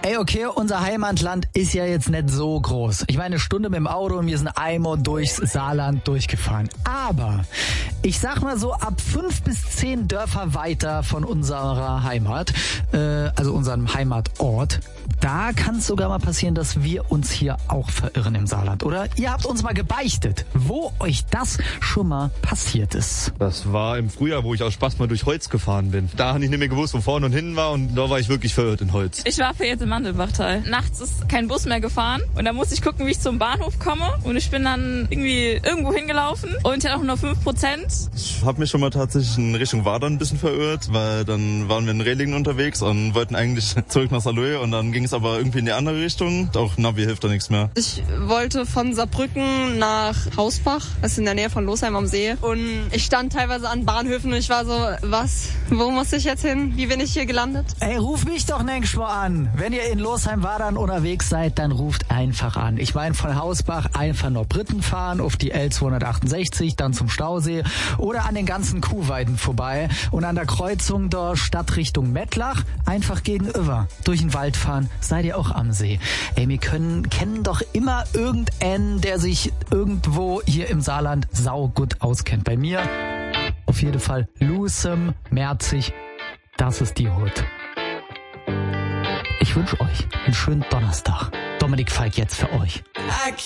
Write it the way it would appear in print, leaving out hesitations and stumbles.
Ey, okay, unser Heimatland ist ja jetzt nicht so groß. Ich meine, eine Stunde mit dem Auto und wir sind einmal durchs Saarland durchgefahren. Aber ich sag mal so, ab 5 bis 10 Dörfer weiter von unserer Heimat, also unserem Heimatort, da kann es sogar mal passieren, dass wir uns hier auch verirren im Saarland. Oder ihr habt uns mal gebeichtet, wo euch das schon mal passiert ist. Das war im Frühjahr, wo ich aus Spaß mal durch Holz gefahren bin. Da habe ich nicht mehr gewusst, wo vorne und hinten war, und da war ich wirklich verirrt in Holz. Ich war für jetzt im Mandelbachtal. Nachts ist kein Bus mehr gefahren und da musste ich gucken, wie ich zum Bahnhof komme, und ich bin dann irgendwie irgendwo hingelaufen und ich hatte auch nur 5%. Ich habe mich schon mal tatsächlich in Richtung Wadern ein bisschen verirrt, weil dann waren wir in Rehlingen unterwegs und wollten eigentlich zurück nach Saarlouis, und dann ging es aber irgendwie in die andere Richtung. Auch Navi hilft da nichts mehr. Ich wollte von Saarbrücken nach Hausbach, das ist in der Nähe von Losheim am See, und ich stand teilweise an Bahnhöfen und ich war so, was? Wo muss ich jetzt hin? Wie bin ich hier gelandet? Ey, ruf mich doch nächstes Mal an. Wenn ihr in Losheim-Wadern unterwegs seid, dann ruft einfach an. Ich meine, von Hausbach einfach nach Britten fahren, auf die L268, dann zum Stausee oder an den ganzen Kuhweiden vorbei und an der Kreuzung der Stadtrichtung Mettlach einfach gegenüber durch den Wald fahren. Seid ihr auch am See? Ey, wir kennen doch immer irgendeinen, der sich irgendwo hier im Saarland saugut auskennt. Bei mir auf jeden Fall Lusem, Merzig, das ist die Hut. Ich wünsche euch einen schönen Donnerstag. Dominik Falk jetzt für euch.